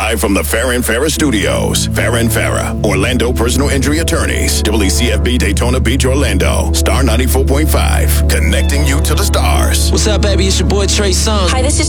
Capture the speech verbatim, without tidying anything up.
Live from the Farrah and Farrah Studios. Farrah and Farrah, Orlando Personal Injury Attorneys. W C F B Daytona Beach, Orlando. Star ninety-four point five. Connecting you to the stars. What's up, baby? It's your boy Trey Songz. Hi, this is